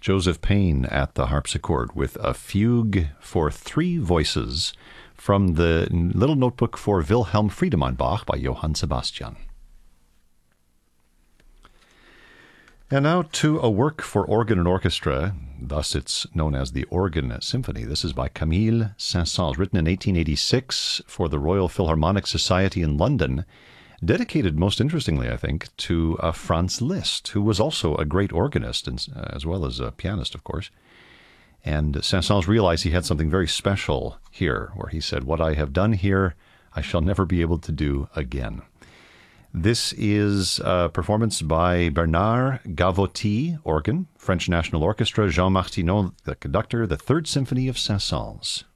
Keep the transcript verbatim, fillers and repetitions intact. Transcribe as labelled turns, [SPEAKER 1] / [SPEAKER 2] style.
[SPEAKER 1] Joseph Payne at the harpsichord with a fugue for three voices from the Little Notebook for Wilhelm Friedemann Bach by Johann Sebastian. And now to a work for organ and orchestra, thus it's known as the Organ Symphony. This is by Camille Saint-Saëns, written in eighteen eighty-six for the Royal Philharmonic Society in London, dedicated, most interestingly, I think, to uh, Franz Liszt, who was also a great organist, and, uh, as well as a pianist, of course. And Saint-Saëns realized he had something very special here, where he said, "What I have done here, I shall never be able to do again." This is a performance by Bernard Gavotti, organ, French National Orchestra, Jean Martineau, the conductor, the Third Symphony of Saint-Saëns.